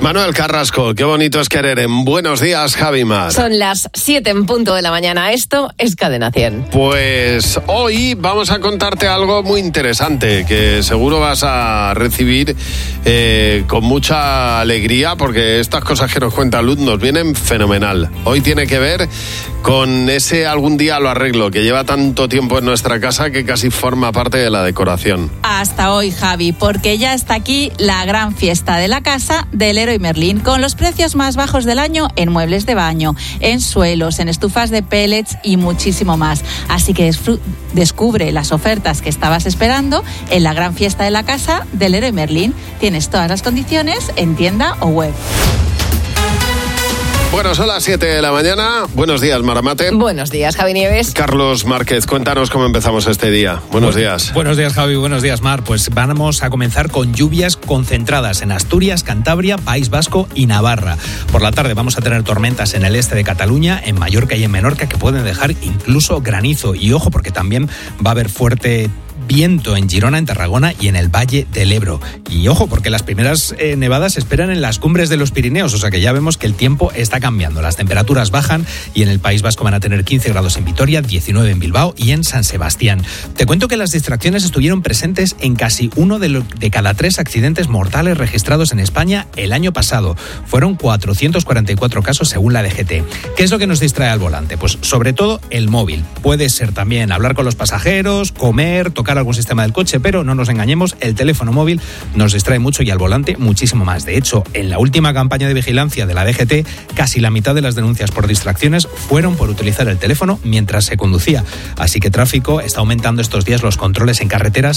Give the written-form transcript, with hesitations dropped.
Manuel Carrasco, qué bonito es querer en Buenos Días, Javi Mar. Son las 7 en punto de la mañana. Esto es Cadena 100. Pues hoy vamos a contarte algo muy interesante que seguro vas a recibir con mucha alegría, porque estas cosas que nos cuenta Luz nos vienen fenomenal. Hoy tiene que ver con ese algún día lo arreglo que lleva tanto tiempo en nuestra casa que casi forma parte de la decoración. Hasta hoy, Javi, porque ya está aquí la gran fiesta de la casa del Leroy Merlin, con los precios más bajos del año en muebles de baño, en suelos, en estufas de pellets y muchísimo más. Así que descubre las ofertas que estabas esperando en la gran fiesta de la casa del Leroy Merlin. Tienes todas las condiciones en tienda o web. Bueno, son las 7 de la mañana. Buenos días, Maramate. Buenos días, Javi Nieves. Carlos Márquez, cuéntanos cómo empezamos este día. Buenos días. Buenos días, Javi. Buenos días, Mar. Pues vamos a comenzar con lluvias concentradas en Asturias, Cantabria, País Vasco y Navarra. Por la tarde vamos a tener tormentas en el este de Cataluña, en Mallorca y en Menorca, que pueden dejar incluso granizo. Y ojo, porque también va a haber fuerte viento en Girona, en Tarragona y en el Valle del Ebro. Y ojo, porque las primeras nevadas se esperan en las cumbres de los Pirineos, o sea que ya vemos que el tiempo está cambiando. Las temperaturas bajan y en el País Vasco van a tener 15 grados en Vitoria, 19 en Bilbao y en San Sebastián. Te cuento que las distracciones estuvieron presentes en casi uno de cada 3 accidentes mortales registrados en España el año pasado. Fueron 444 casos según la DGT. ¿Qué es lo que nos distrae al volante? Pues sobre todo el móvil. Puede ser también hablar con los pasajeros, comer, tocar algún sistema del coche, pero no nos engañemos, el teléfono móvil nos distrae mucho y al volante muchísimo más. De hecho, en la última campaña de vigilancia de la DGT, casi la mitad de las denuncias por distracciones fueron por utilizar el teléfono mientras se conducía. Así que tráfico está aumentando estos días los controles en carreteras